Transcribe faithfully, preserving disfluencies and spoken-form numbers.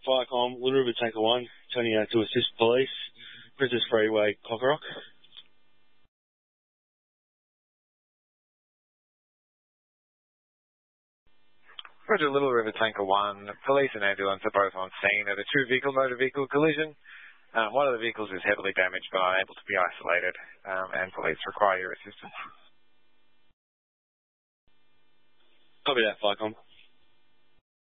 Firecom, Little River Tanker one, turning out to assist police, Princess Freeway, Cockrock. Roger, Little River Tanker one, police and ambulance are both on scene of a two-vehicle motor vehicle collision. Um, one of the vehicles is heavily damaged but unable to be isolated, um, and police require your assistance. Copy that, Firecom.